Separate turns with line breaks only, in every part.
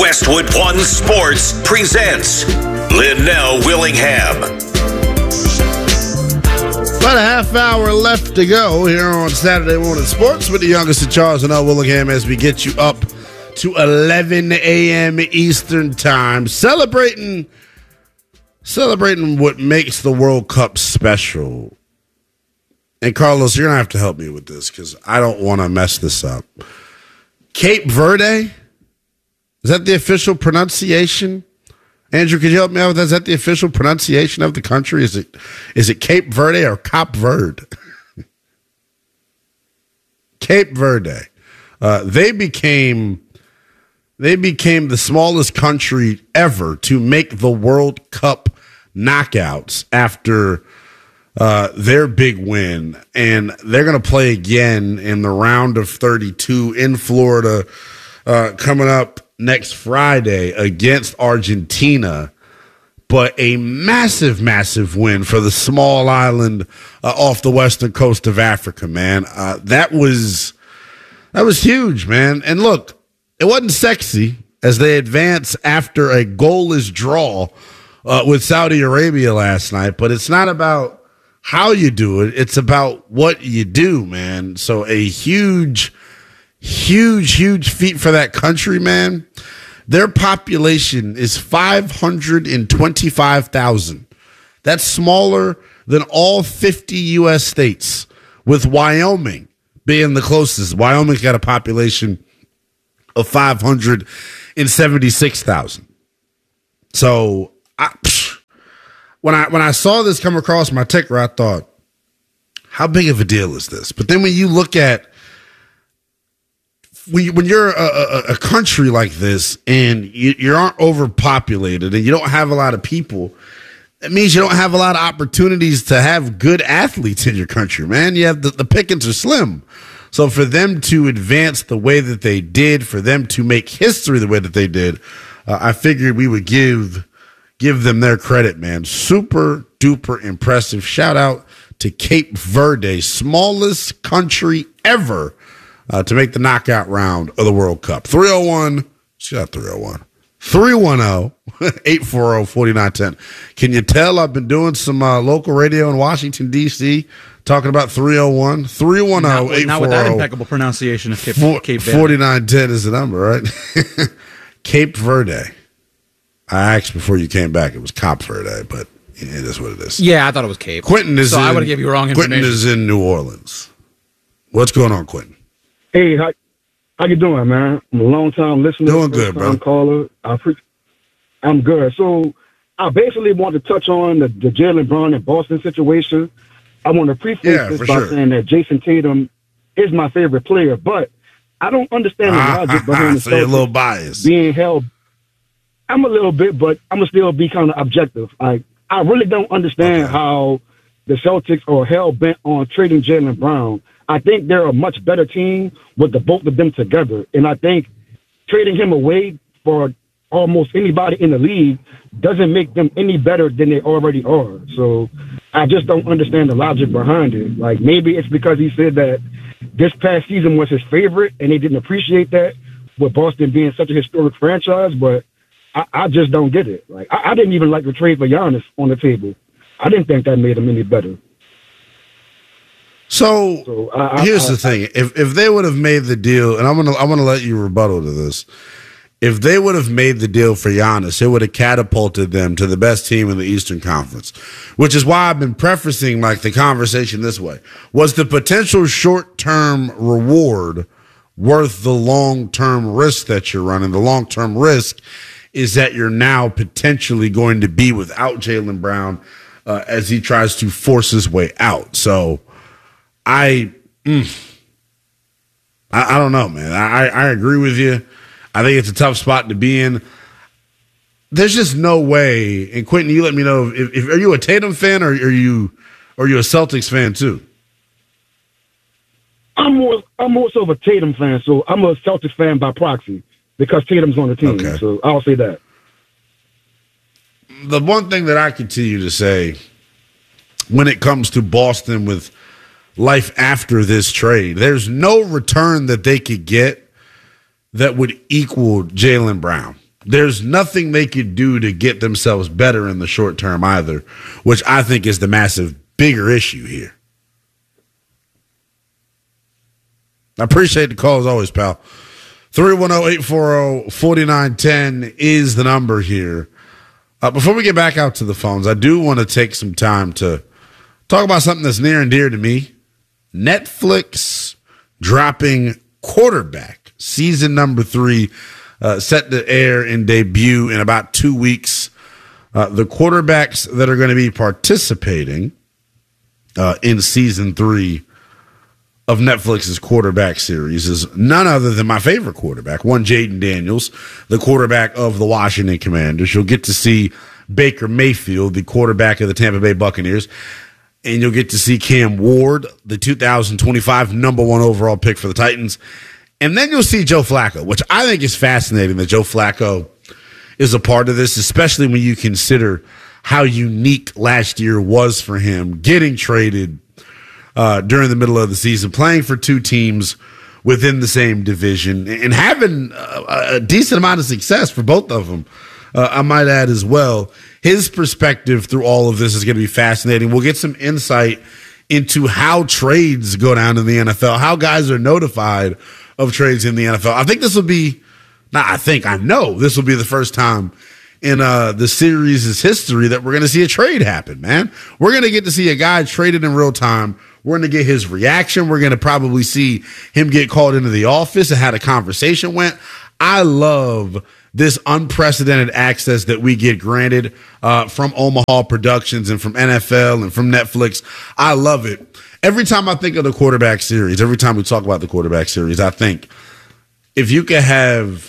Westwood One Sports presents Linnell Willingham.
About a half hour left to go here on Saturday Morning Sports with the youngest of Charles and L. Willingham as we get you up to 11 a.m. Eastern Time, celebrating what makes the World Cup special. And Carlos, you're going to have to help me with this because I don't want to mess this up. Cape Verde? Is that the official pronunciation? Andrew, could you help me out with that? Is that the official pronunciation of the country? Is it Cape Verde or Cap Verde? Cape Verde. They became the smallest country ever to make the World Cup knockouts after their big win, and they're going to play again in the round of 32 in Florida coming up next Friday against Argentina. But a massive, massive win for the small island off the western coast of Africa, man. That was huge, man. And look, it wasn't sexy as they advance after a goalless draw with Saudi Arabia last night, but it's not about how you do it. It's about what you do, man. So a huge feat for that country, man. Their population is 525,000. That's smaller than all 50 U.S. states, with Wyoming being the closest. Wyoming's got a population of 576,000. So when I saw this come across my ticker, I thought, how big of a deal is this? But then when you look at when you're a country like this and you aren't overpopulated and you don't have a lot of people, it means you don't have a lot of opportunities to have good athletes in your country, man. You have the pickings are slim. So for them to advance the way that they did, for them to make history the way that they did, I figured we would give them their credit, man. Super duper impressive. Shout out to Cape Verde, smallest country ever to make the knockout round of the World Cup. 301, shut 301. 310-840-4910. Can you tell I've been doing some local radio in Washington, D.C., talking about 301? 310-840.
Not with that impeccable pronunciation of Cape Verde.
4910 is the number, right? Cape Verde. I asked before you came back. It was Cape Verde, but it is what it is.
Yeah, I thought it was Cape. I would have given you wrong information.
Quentin is in New Orleans. What's going on, Quentin?
Hey, how you doing, man? I'm a long-time listener.
Doing good, bro.
Caller. I'm good. So I basically want to touch on the Jaylen Brown and Boston situation. I want to preface this by saying that Jason Tatum is my favorite player, but I don't understand the logic behind the
so you're a little biased.
Being held. I'm a little bit, but I'm going to still be kind of objective. I really don't understand how the Celtics are hell-bent on trading Jaylen Brown. I think they're a much better team with the both of them together. And I think trading him away for almost anybody in the league doesn't make them any better than they already are. So I just don't understand the logic behind it. Like, maybe it's because he said that this past season was his favorite and they didn't appreciate that with Boston being such a historic franchise, but I just don't get it. Like, I didn't even like the trade for Giannis on the table. I didn't think that made him any better.
So here's the thing: if they would have made the deal, and I'm gonna let you rebuttal to this. If they would have made the deal for Giannis, it would have catapulted them to the best team in the Eastern Conference, which is why I've been prefacing like the conversation this way: was the potential short-term reward worth the long-term risk that you're running? The long-term risk is that you're now potentially going to be without Jaylen Brown as he tries to force his way out. So. I don't know, man. I agree with you. I think it's a tough spot to be in. There's just no way. And Quentin, you let me know if are you a Tatum fan or are you a Celtics fan too?
I'm more so of a Tatum fan, so I'm a Celtics fan by proxy because Tatum's on the team. Okay. So I'll say that.
The one thing that I continue to say when it comes to Boston with life after this trade, there's no return that they could get that would equal Jaylen Brown. there's nothing they could do to get themselves better in the short term either, which I think is the massive bigger issue here. I appreciate the call as always, pal. 310-840-4910 is the number here. Before we get back out to the phones, I do want to take some time to talk about something that's near and dear to me. Netflix dropping Quarterback, season number 3, set to air and debut in about 2 weeks. The quarterbacks that are going to be participating in season 3 of Netflix's quarterback series is none other than my favorite quarterback, one Jayden Daniels, the quarterback of the Washington Commanders. You'll get to see Baker Mayfield, the quarterback of the Tampa Bay Buccaneers, and you'll get to see Cam Ward, the 2025 number 1 overall pick for the Titans. And then you'll see Joe Flacco, which I think is fascinating that Joe Flacco is a part of this, especially when you consider how unique last year was for him, getting traded during the middle of the season, playing for 2 teams within the same division, and having a decent amount of success for both of them, I might add as well. His perspective through all of this is going to be fascinating. We'll get some insight into how trades go down in the NFL, how guys are notified of trades in the NFL. I think this will be, I know this will be the first time in the series' history that we're going to see a trade happen, man. We're going to get to see a guy traded in real time. We're going to get his reaction. We're going to probably see him get called into the office and how the conversation went. I love this unprecedented access that we get granted from Omaha Productions and from NFL and from Netflix. I love it. Every time I think of the quarterback series, every time we talk about the quarterback series, I think if you could have,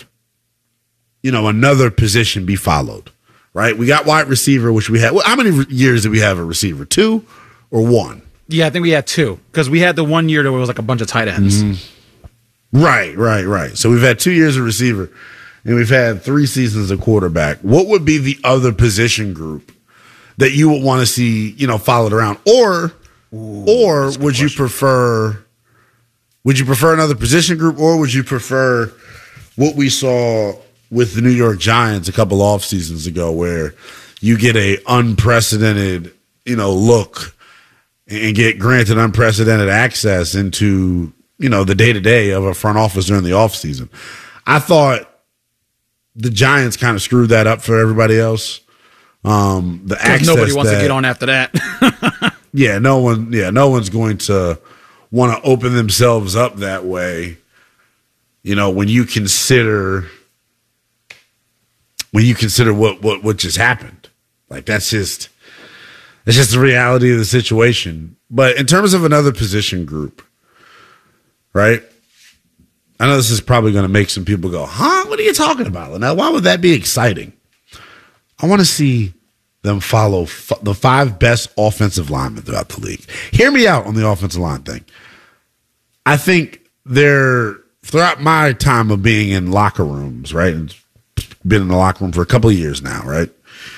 another position be followed, right? We got wide receiver, which we had. How many years did we have a receiver? 2 or 1?
Yeah, I think we had 2 because we had the 1 year that was like a bunch of tight ends.
Mm-hmm. Right. So we've had 2 years of receiver, and we've had 3 seasons of quarterback. What would be the other position group that you would want to see, followed around, or would you prefer? Would you prefer another position group, or would you prefer what we saw with the New York Giants a couple off seasons ago, where you get a unprecedented, look and get granted unprecedented access into, the day-to-day of a front office during the offseason? I thought the Giants kind of screwed that up for everybody else. The access
nobody wants to get on after that.
no one's going to want to open themselves up that way. When you consider what just happened, like that's just the reality of the situation. But in terms of another position group, right? I know this is probably going to make some people go, huh? What are you talking about? Now, why would that be exciting? I want to see them follow the 5 best offensive linemen throughout the league. Hear me out on the offensive line thing. I think throughout my time of being in locker rooms, right? And been in the locker room for a couple of years now, right?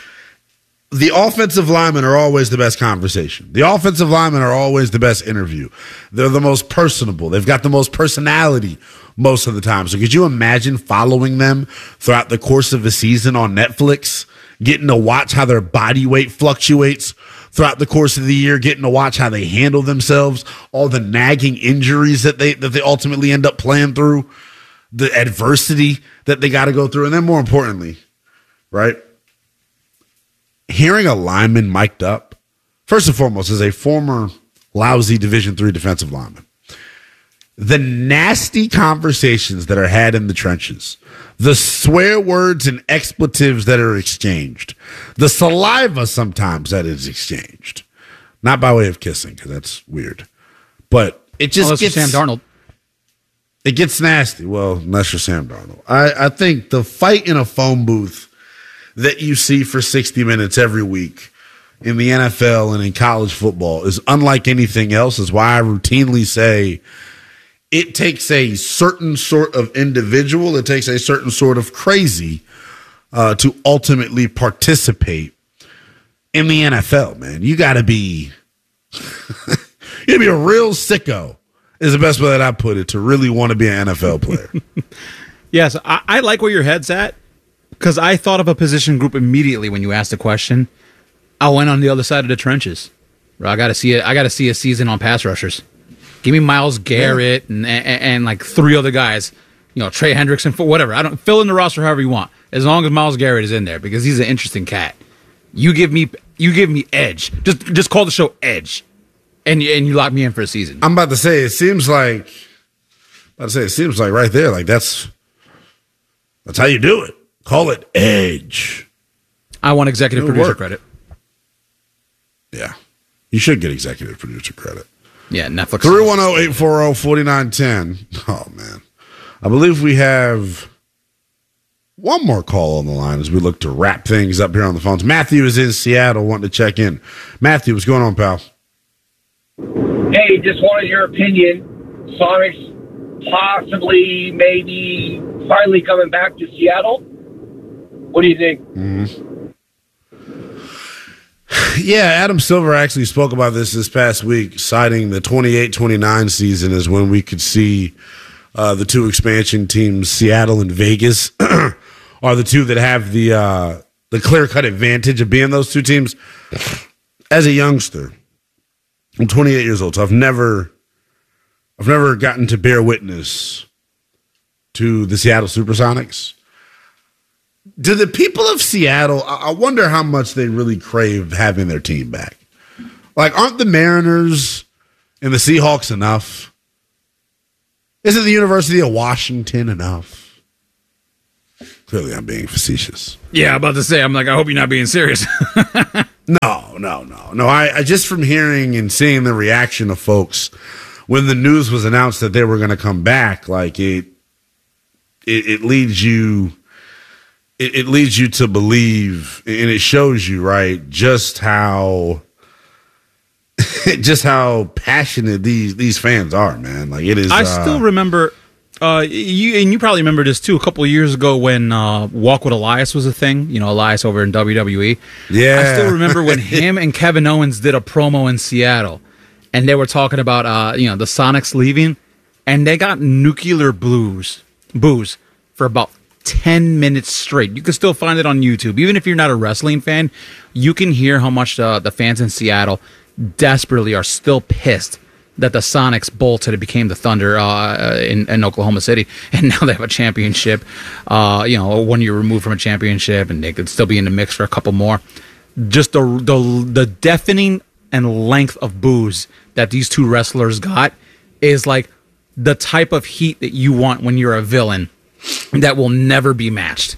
The offensive linemen are always the best conversation. The offensive linemen are always the best interview. They're the most personable. They've got the most personality most of the time. So could you imagine following them throughout the course of a season on Netflix, getting to watch how their body weight fluctuates throughout the course of the year, getting to watch how they handle themselves, all the nagging injuries that they ultimately end up playing through, the adversity that they got to go through, and then more importantly, right, hearing a lineman mic'd up, first and foremost, as a former lousy Division III defensive lineman, the nasty conversations that are had in the trenches, the swear words and expletives that are exchanged, the saliva sometimes that is exchanged, not by way of kissing, because that's weird, but it just gets
Sam Darnold.
It gets nasty. Well, unless you're Sam Darnold. I think the fight in a phone booth that you see for 60 minutes every week in the NFL and in college football is unlike anything else. Is why I routinely say it takes a certain sort of individual, it takes a certain sort of crazy to ultimately participate in the NFL, man. You got to be a real sicko, is the best way that I put it, to really want to be an NFL player.
Yes, I like where your head's at, because I thought of a position group immediately when you asked the question. I went on the other side of the trenches. Bro, I got to see it. I got to see a season on pass rushers. Give me Myles Garrett and like 3 other guys. Trey Hendrickson, whatever. I don't fill in the roster however you want, as long as Myles Garrett is in there because he's an interesting cat. You give me edge. Just call the show Edge, and you lock me in for a season.
I'm about to say it seems like right there, like that's how you do it. Call it Edge.
I want executive producer credit.
Yeah, you should get executive producer credit.
Yeah, Netflix.
310-840-4910. Oh man, I believe we have one more call on the line as we look to wrap things up here on the phones. Matthew is in Seattle wanting to check in. Matthew, what's going on, pal?
Hey, just wanted your opinion. Sonics possibly, maybe, finally coming back to Seattle. What do you think?
Yeah, Adam Silver actually spoke about this past week, citing the 28-29 season as when we could see the 2 expansion teams, Seattle and Vegas, are the 2 that have the clear-cut advantage of being those 2 teams. As a youngster, I'm 28 years old, so I've never gotten to bear witness to the Seattle Supersonics. Do the people of Seattle, I wonder how much they really crave having their team back. Like, aren't the Mariners and the Seahawks enough? Isn't the University of Washington enough? Clearly, I'm being facetious.
Yeah, I'm about to say, I hope you're not being serious.
No. I just from hearing and seeing the reaction of folks when the news was announced that they were going to come back, like it leads you. It leads you to believe, and it shows you, right, just how passionate these fans are, man. Like it is.
I still remember, you probably remember this too. A couple of years ago when Walk with Elias was a thing. Elias over in WWE.
Yeah,
I still remember when him and Kevin Owens did a promo in Seattle, and they were talking about the Sonics leaving, and they got nuclear booze for about 10 minutes straight. You can still find it on YouTube. Even if you're not a wrestling fan, you can hear how much the fans in Seattle desperately are still pissed that the Sonics bolted and became the Thunder in Oklahoma City, and now they have a championship, 1 year removed from a championship, and they could still be in the mix for a couple more. Just the deafening and length of booze that these 2 wrestlers got is like the type of heat that you want when you're a villain that will never be matched.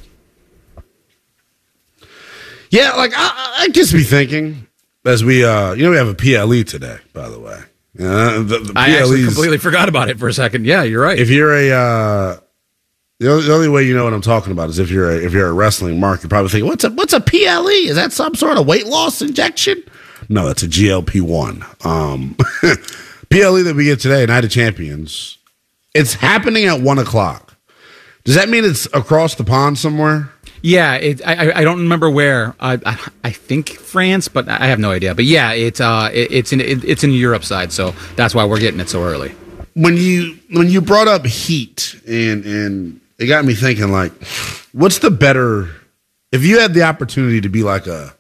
Yeah, like I gets me thinking as we we have a PLE today, by the way. The
I actually completely forgot about it for a second. Yeah, you're right.
If you're the only way you know what I'm talking about is if you're a wrestling mark, you're probably thinking, what's a PLE? Is that some sort of weight loss injection? No, that's a GLP-1. PLE that we get today, Night of Champions. It's happening at 1:00. Does that mean it's across the pond somewhere?
Yeah, I don't remember where. I think France, but I have no idea. But yeah, it's in Europe side, so that's why we're getting it so early.
When you brought up heat, and it got me thinking, like, what's the better? If you had the opportunity to be like a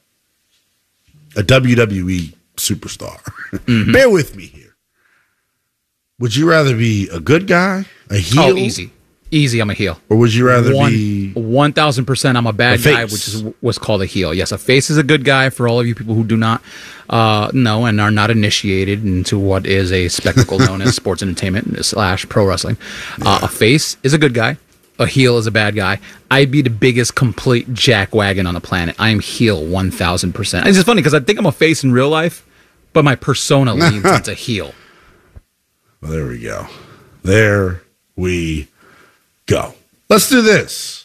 WWE superstar, bear with me here. Would you rather be a good guy, a heel?
Oh, easy. I'm a heel.
Or would you rather be
1,000%? I'm a bad guy, which is what's called a heel. Yes, a face is a good guy for all of you people who do not know and are not initiated into what is a spectacle known as sports entertainment / pro wrestling. A face is a good guy. A heel is a bad guy. I'd be the biggest complete jackwagon on the planet. I am heel 1,000%. It's just funny because I think I'm a face in real life, but my persona leans into heel.
Well, there we go. There we go. Let's do this.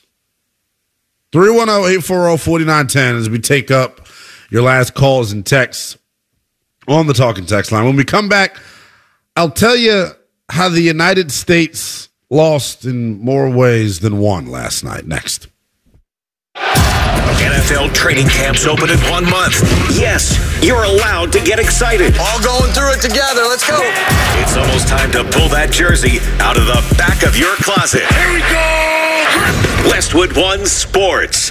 310-840-4910 as we take up your last calls and texts on the talking text line. When we come back, I'll tell you how the United States lost in more ways than one last night. Next.
NFL training camps open in 1 month. Yes, you're allowed to get excited.
All going through it together. Let's go.
It's almost time to pull that jersey out of the back of your closet.
Here we go.
Westwood One Sports.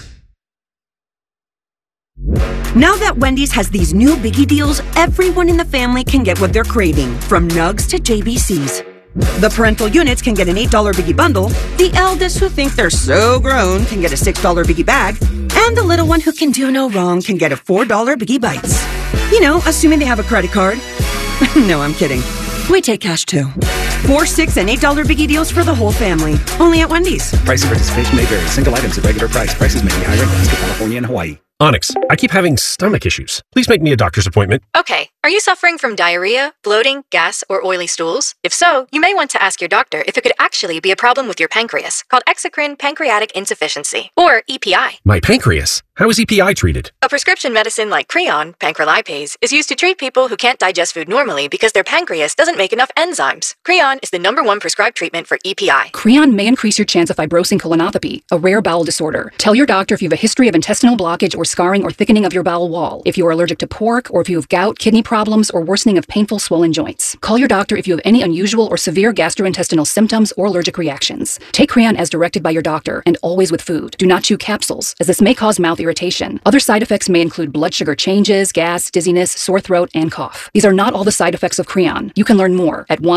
Now that Wendy's has these new biggie deals, everyone in the family can get what they're craving, from nugs to JBCs. The parental units can get an $8 biggie bundle, the eldest who think they're so grown can get a $6 biggie bag, and the little one who can do no wrong can get a $4 biggie bites. You know, assuming they have a credit card. No, I'm kidding. We take cash too. $4, $6, and $8 biggie deals for the whole family. Only at Wendy's.
Price and participation may vary. Single items at regular price. Prices may be higher in Alaska, California, and Hawaii.
Onyx, I keep having stomach issues. Please make me a doctor's appointment.
Okay, are you suffering from diarrhea, bloating, gas, or oily stools? If so, you may want to ask your doctor if it could actually be a problem with your pancreas, called exocrine pancreatic insufficiency, or EPI.
My pancreas? How is EPI treated?
A prescription medicine like Creon, pancrelipase, is used to treat people who can't digest food normally because their pancreas doesn't make enough enzymes. Creon is the #1 prescribed treatment for EPI.
Creon may increase your chance of fibrosing colonopathy, a rare bowel disorder. Tell your doctor if you have a history of intestinal blockage or scarring or thickening of your bowel wall, if you are allergic to pork, or if you have gout, kidney problems, or worsening of painful swollen joints. Call your doctor if you have any unusual or severe gastrointestinal symptoms or allergic reactions. Take Creon as directed by your doctor, and always with food. Do not chew capsules, as this may cause mouth irritation. Other side effects may include blood sugar changes, gas, dizziness, sore throat, and cough. These are not all the side effects of Creon. You can learn more at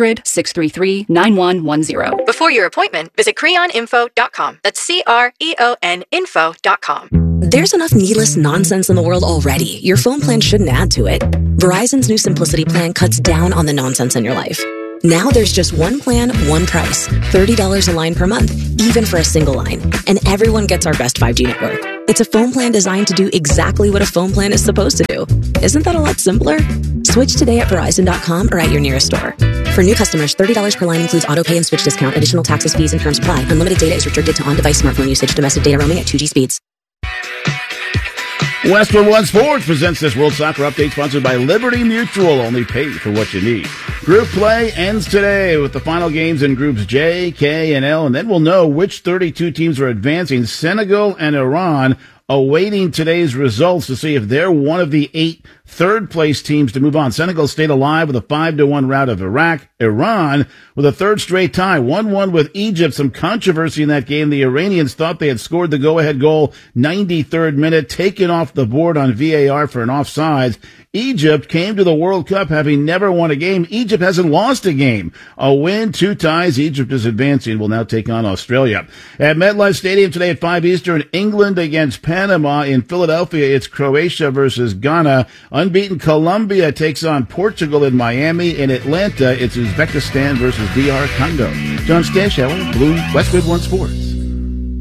1-800-633-9110.
Before your appointment, visit creoninfo.com. That's CREON info.com.
There's enough needless nonsense in the world already. Your phone plan shouldn't add to it. Verizon's new Simplicity plan cuts down on the nonsense in your life. Now there's just one plan, one price. $30 a line per month, even for a single line. And everyone gets our best 5G network. It's a phone plan designed to do exactly what a phone plan is supposed to do. Isn't that a lot simpler? Switch today at Verizon.com or at your nearest store. For new customers, $30 per line includes auto pay and switch discount. Additional taxes, fees, and terms apply. Unlimited data is restricted to on-device smartphone usage. Domestic data roaming at 2G speeds.
Westwood One Sports presents this World Soccer Update, sponsored by Liberty Mutual. Only pay for what you need. Group play ends today with the final games in Groups J, K, and L, and then we'll know which 32 teams are advancing. Senegal and Iran awaiting today's results to see if they're one of the 8 third-place teams to move on. Senegal stayed alive with a 5-1 rout of Iraq. Iran with a third straight tie, 1-1 with Egypt. Some controversy in that game. The Iranians thought they had scored the go-ahead goal 93rd minute, taken off the board on VAR for an offsides. Egypt came to the World Cup having never won a game. Egypt hasn't lost a game. A win, 2 ties. Egypt is advancing. Will now take on Australia. At MetLife Stadium today at 5 Eastern, England against Panama. In Philadelphia, it's Croatia versus Ghana. Unbeaten Colombia takes on Portugal in Miami. In Atlanta, it's Uzbekistan versus DR Congo. John Stanshauer, Blue Westwood One Sports.